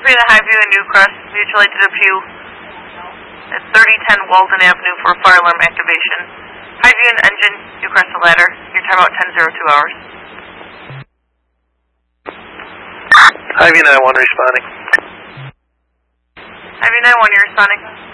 between the Highview and Newcrest, mutual aid to Depew at 3010 Walden Avenue for fire alarm activation. Highview and engine, Newcrest the ladder. Your timeout 10:02 hours. Highview 91 responding. Highview 91, you're responding.